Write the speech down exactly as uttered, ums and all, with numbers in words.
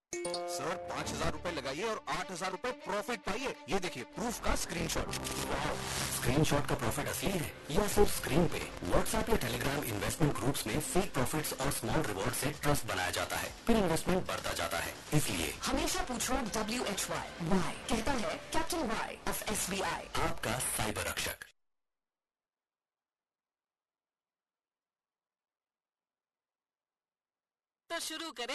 Sir पाँच हजार रूपए लगाइए और आठ हजार रूपए प्रॉफिट पाइए। ये देखिए प्रूफ का स्क्रीनशॉट। स्क्रीनशॉट का प्रॉफिट असली है या सिर्फ स्क्रीन पे? व्हाट्सएप या टेलीग्राम इन्वेस्टमेंट ग्रुप्स में फेक प्रॉफिट्स और स्मॉल रिवॉर्ड से ट्रस्ट बनाया जाता है, फिर इन्वेस्टमेंट बढ़ता जाता है। इसलिए हमेशा पूछो डब्ल्यू एच वाई वाई कहता है captain Y of S B I, आपका साइबर रक्षक। तो शुरू करें